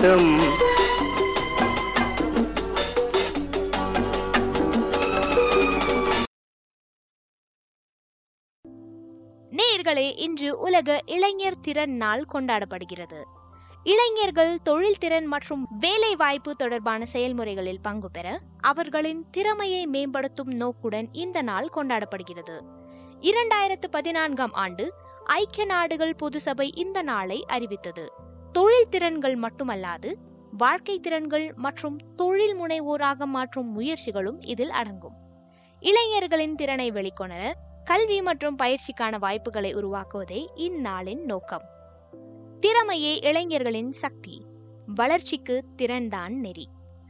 பாசம். நேயர்களே, இன்று உலக இளைஞர் திறன் நாள் கொண்டாடப்படுகிறது. இளைஞர்கள் தொழில் திறன் மற்றும் வேலை வாய்ப்பு தொடர்பான செயல்முறைகளில் பங்கு பெற அவர்களின் திறமையை மேம்படுத்தும் நோக்குடன் இந்த நாள் கொண்டாடப்படுகிறது. 2014ஆம் ஆண்டு ஐக்கிய நாடுகள் பொது சபை இந்த நாளை அறிவித்தது. தொழில் திறன்கள் மட்டுமல்லாது வாழ்க்கை திறன்கள் மற்றும் தொழில் முனைவோராக மாற்றும் முயற்சிகளும் இதில் அடங்கும். இளைஞர்களின் திறனை வெளிக்கொணர கல்வி மற்றும் பயிற்சிக்கான வாய்ப்புகளை உருவாக்குவதே இந்நாளின் நோக்கம். திறமையே இளைஞர்களின் சக்தி, வளர்ச்சிக்கு திறன்தான் நெறி.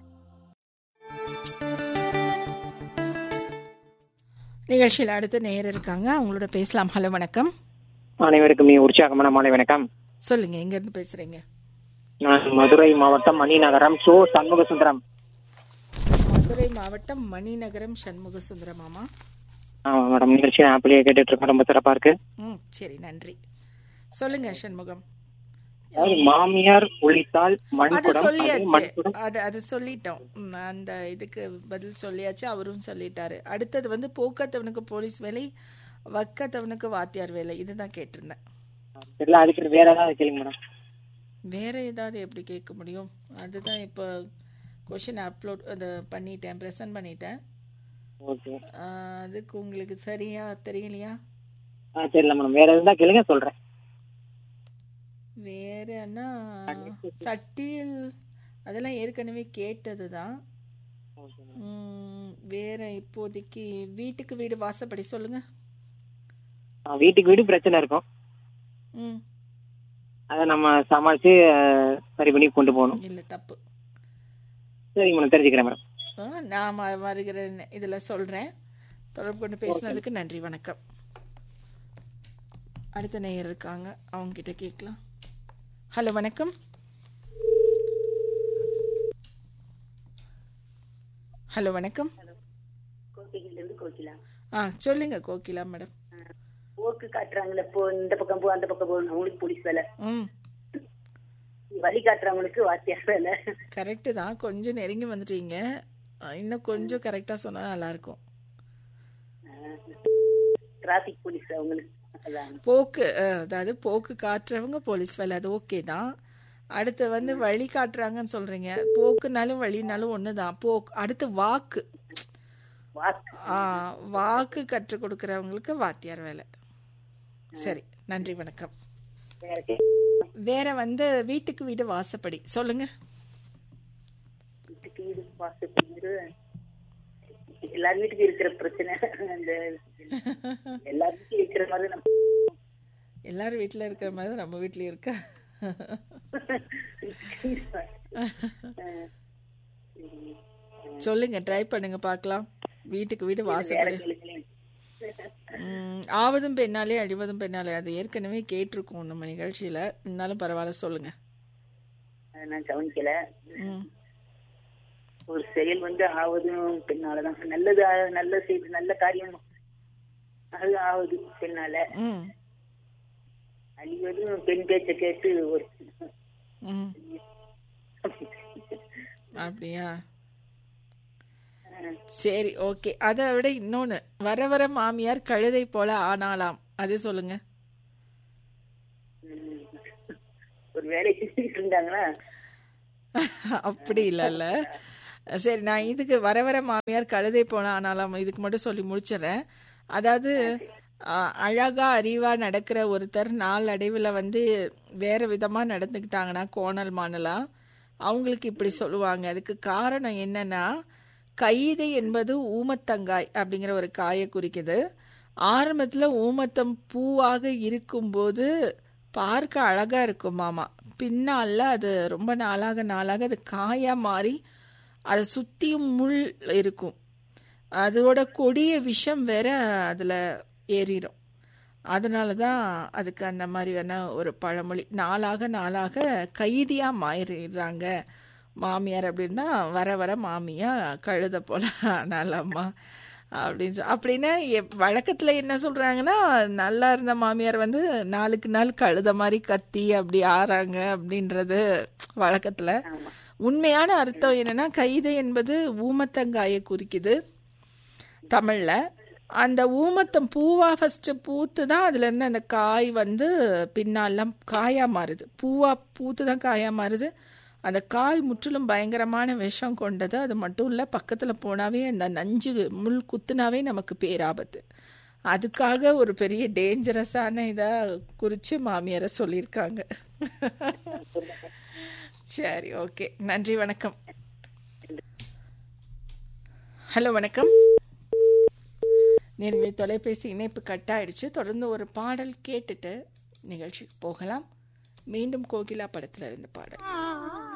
நிகழ்ச்சியில் அடுத்த நேயர் இருக்காங்க, அவங்களோட பேசலாம். ஹலோ, வணக்கம். அனைவருக்கும் உற்சாகமான மாலை வணக்கம். சொல்லுங்க, எங்க இருந்து பேசுறீங்க? நான் மதுரை மாவட்டம் மணிநகரம் சோ சண்முக சுந்தரம். மதுரை மாவட்டம் மணிநகரம் சண்முக சுந்தரமாமா. மேடம், நிகழ்ச்சி ஆப்பிலேயே கேட்டுட்டு இருக்கோம், ரொம்ப சிறப்பா இருக்கு. சரி, நன்றி. சொல்லுங்க சண்முகம். மாமியார் ஒழித்தால் அது சொல்லியாச்சு, அது சொல்லிட்டோம். அந்த இதுக்கு பதில் சொல்லியாச்சு, அவரும் சொல்லிட்டாரு. அடுத்தது போக்கத்தவனுக்கு போலீஸ் வேலை, வக்கத்தவனுக்கு வாத்தியார் வேலை, இதுதான் கேட்டிருந்தேன். அதுக்கு வேற ஏதாவது கேளுங்க மேடம். வேற ஏதாவது எப்படி கேட்க முடியும்? அதுதான் இப்போ கொஸ்டின் அப்லோட் அதை பண்ணிட்டேன், ப்ரெசன்ட் பண்ணிட்டேன். அதுக்கு உங்களுக்கு சரியா தெரியலையா? தெரியல மேடம், வேற எதுவும் கேளுங்க, சொல்றேன். வேறன்னா சட்டியல், அதெல்லாம் ஏற்கனவே கேட்டதுதான். வேற இப்போதைக்கு வீட்டுக்கு வீடு வாசப்படி சொல்லுங்க. வீட்டுக்கு வீடு பிரச்சனை இருக்கும், அதை நம்ம சமாளிச்சு சரி பண்ணி கொண்டு போகணும். இல்ல, தப்பு. சரிங்க மேடம், தெரிஞ்சுக்கிறேன் மேடம். நான் வருகிற இதுல சொல்றேன். தொடர்பு கொண்டு பேசினதுக்கு நன்றி, வணக்கம். அடுத்த நேயர் இருக்காங்க, அவங்க கிட்ட கேட்கலாம். ஹலோ, வணக்கம். ஹலோ, வணக்கம். சொல்லுங்க கோகிலா மேடம். போக்கு காட்டுறாங்களே, இந்த பக்கம் போ அந்த பக்கம் போகணும், அவங்களுக்கு போலீஸ் வேலை. வழி காட்டுறவங்களுக்கு வாத்தியார் வேலை. கரெக்டு தான், கொஞ்சம் நெருங்கி வந்துட்டீங்க. இன்னும் கொஞ்சம் கரெக்டா சொன்னா நல்லா இருக்கும். டிராபிக் போலீஸ் அவங்களுக்கு போக்கு, அதாவது போக்கு காட்டுறவங்க போலீஸ் வேலை, அது ஓகே தான். அடுத்து வழி காட்டுறாங்கன்னு சொல்றீங்க. போக்குனாலும் வழினாலும் ஒண்ணுதான். போக்கு அடுத்து வாக்கு, வாக்கு கற்றுக் கொடுக்கறவங்களுக்கு வாத்தியார் வேலை. சரி, நன்றி, வணக்கம். வேற வீட்டுக்கு வீடு வாசப்படி சொல்லுங்க. வீட்டுக்கு வீடு வாசப்படி எல்லார் வீட்டுக்கு இருக்கிற பிரச்சனை. எல்லார் வீட்டுல இருக்கிற மாதிரி எல்லாரும் வீட்டுல இருக்கிற மாதிரி நம்ம வீட்லயும் இருக்கா? சொல்லுங்க, ட்ரை பண்ணுங்க பார்க்கலாம். வீட்டுக்கு வீடு வாசப்படி. ஆவதும் பெண்ணாலே அழிவதும் பெண்ணாலே, அது ஏற்கனவே கேட்டிருக்கோம் நம்ம நிகழ்ச்சியில. இருந்தாலும் பரவாயில்ல, சொல்லுங்க. நான் கவனிக்கல. ஒரு செயல் ஆவதும் பெண்ணாலதான். நல்லது, நல்ல செய்தி, நல்ல காரியம் அது ஆவது பெண்ணால. அழிவதும் பெண் பேச்ச கேட்டு ஒரு. அப்படியா? சரி, ஓகே. அதை விட இன்னொன்னு, வர வர மாமியார் கழுதை போல ஆனாலாம், அது சொல்லுங்க. ஒரு வேலை செஞ்சுட்டு இருந்தாங்களா? அப்படி இல்ல. சரி, நான் இதுக்கு வர வர மாமியார் கழுதை போல ஆனாலாம் இதுக்கு மட்டும் சொல்லி முடிச்சிடறேன். அதாவது அழகா அறிவா நடக்கிற ஒருத்தர் நாளடைவில் வேற விதமா நடந்துக்கிட்டாங்கன்னா, கோணல் மானலா, அவங்களுக்கு இப்படி சொல்லுவாங்க. அதுக்கு காரணம் என்னன்னா, கைதை என்பது ஊமத்தங்காய் அப்படிங்கிற ஒரு காயை குறிக்குது. ஆரம்பத்துல ஊமத்தம் பூவாக இருக்கும்போது பார்க்க அழகா இருக்குமாமா. பின்னால அது ரொம்ப நாளாக அது காயா மாறி அதை சுத்தியும் முள் இருக்கும். அதோட கொடிய விஷம் வேற அதுல ஏறிடும். அதனாலதான் அதுக்கு அந்த மாதிரியான ஒரு பழமொழி. நாளாக கைதியா மாறிடுறாங்க மாமியார் அப்படின்னா, வர வர மாமியா கழுத போல ஆனாலம்மா அப்படின்னா வழக்கத்துல என்ன சொல்றாங்கன்னா, நல்லா இருந்த மாமியார் வந்து நாளுக்கு நாள் கழுத மாதிரி கத்தி அப்படி ஆறாங்க அப்படின்றது வழக்கத்துல. உண்மையான அர்த்தம் என்னன்னா, கைதை என்பது ஊமத்தங்காயை குறிக்குது தமிழ்ல. அந்த ஊமத்தம் பூவா ஃபர்ஸ்ட் பூத்து தான் அதுல இருந்து அந்த காய் வந்து பின்னாலாம் காயா மாறுது. பூவா பூத்து தான் காயா மாறுது. அந்த காய் முற்றிலும் பயங்கரமான விஷம் கொண்டது. அது மட்டும் இல்லை, பக்கத்தில் போனாவே அந்த நஞ்சு முள் குத்துனாவே நமக்கு பேராபத்து. அதுக்காக ஒரு பெரிய டேஞ்சரஸான இதாக குறித்து மாமியாரை சொல்லியிருக்காங்க. சரி, ஓகே, நன்றி, வணக்கம். ஹலோ, வணக்கம். நேர்களை தொலைபேசி இணைப்பு கட் ஆயிடுச்சு. தொடர்ந்து ஒரு பாடல் கேட்டுட்டு நிகழ்ச்சிக்கு போகலாம். மீண்டும் கோகிலா படத்தில் இருந்து பாடல்.